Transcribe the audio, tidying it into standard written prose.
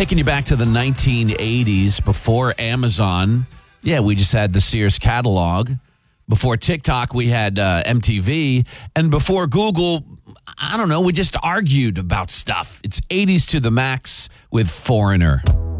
Taking you back to the 1980s before Amazon. Yeah, we just had the Sears catalog. Before TikTok, we had MTV. And before Google, I don't know, we just argued about stuff. It's 80s to the max with Foreigner.